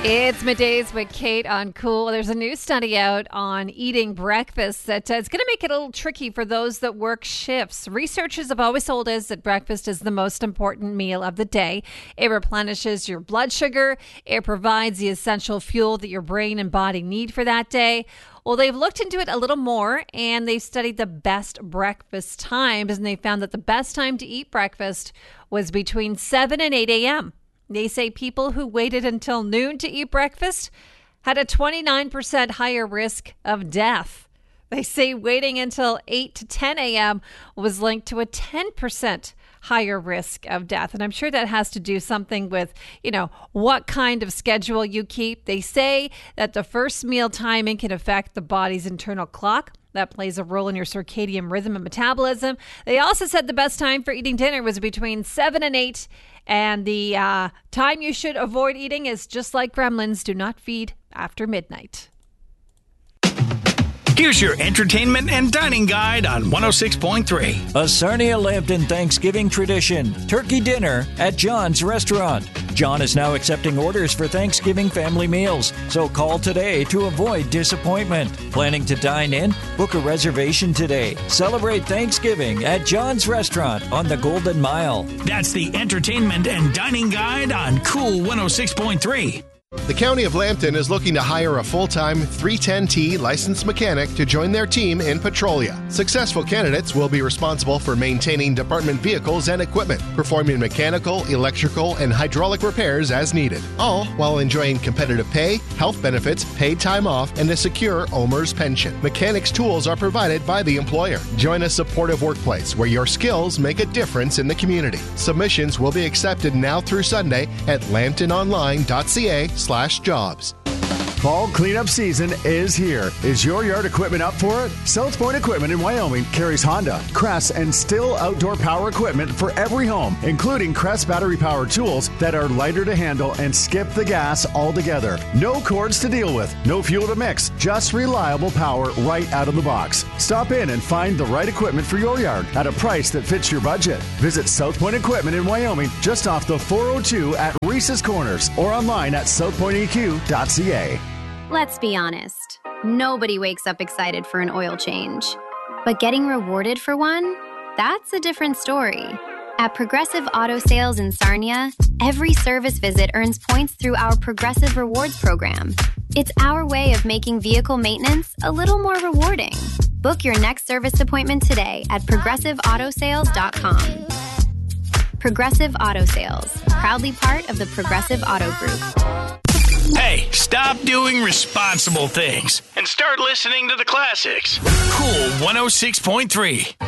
It's Middays with Kate on Cool. There's a new study out on eating breakfast that it's going to make it a little tricky for those that work shifts. Researchers have always told us that breakfast is the most important meal of the day. It replenishes your blood sugar. It provides the essential fuel that your brain and body need for that day. Well, they've looked into it a little more, and they've studied the best breakfast times, and they found that the best time to eat breakfast was between 7 and 8 a.m. They say people who waited until noon to eat breakfast had a 29% higher risk of death. They say waiting until 8 to 10 a.m. was linked to a 10% higher risk of death. And I'm sure that has to do something with, what kind of schedule you keep. They say that the first meal timing can affect the body's internal clock. That plays a role in your circadian rhythm and metabolism. They also said the best time for eating dinner was between 7 and 8. And the time you should avoid eating is just like gremlins, do not feed after midnight. Here's your entertainment and dining guide on 106.3. A Sarnia-Lambton Thanksgiving tradition, turkey dinner at John's Restaurant. John is now accepting orders for Thanksgiving family meals, so call today to avoid disappointment. Planning to dine in? Book a reservation today. Celebrate Thanksgiving at John's Restaurant on the Golden Mile. That's the entertainment and dining guide on Cool 106.3. The County of Lambton is looking to hire a full-time 310T licensed mechanic to join their team in Petrolia. Successful candidates will be responsible for maintaining department vehicles and equipment, performing mechanical, electrical, and hydraulic repairs as needed, all while enjoying competitive pay, health benefits, paid time off, and a secure OMERS pension. Mechanics tools are provided by the employer. Join a supportive workplace where your skills make a difference in the community. Submissions will be accepted now through Sunday at lambtononline.ca/jobs. Fall cleanup season is here. Is your yard equipment up for it? South Point Equipment in Wyoming carries Honda, Crest, and Stihl outdoor power equipment for every home, including Crest battery-powered tools that are lighter to handle and skip the gas altogether. No cords to deal with, no fuel to mix, just reliable power right out of the box. Stop in and find the right equipment for your yard at a price that fits your budget. Visit South Point Equipment in Wyoming, just off the 402 at Reese's Corners, or online at southpointeq.ca. Let's be honest, nobody wakes up excited for an oil change. But getting rewarded for one? That's a different story. At Progressive Auto Sales in Sarnia, every service visit earns points through our Progressive Rewards program. It's our way of making vehicle maintenance a little more rewarding. Book your next service appointment today at ProgressiveAutoSales.com. Progressive Auto Sales, proudly part of the Progressive Auto Group. Hey, stop doing responsible things and start listening to the classics. Cool 106.3.